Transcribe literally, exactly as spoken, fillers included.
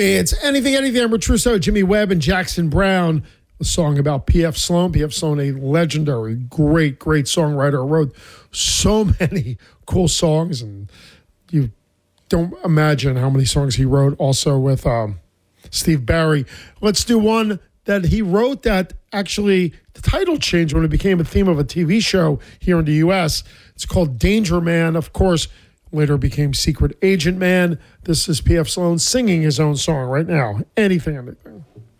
It's Anything, Anything. Amber Trousseau, Jimmy Webb, and Jackson Brown. A song about P F. Sloan. P F. Sloan, a legendary, great, great songwriter, wrote so many cool songs, and you don't imagine how many songs he wrote also with um, Steve Barry. Let's do one that he wrote that actually the title changed when it became a theme of a T V show here in the U S. It's called Danger Man. Of course, later became Secret Agent Man. This is P F. Sloan singing his own song right now. Anything, Anything.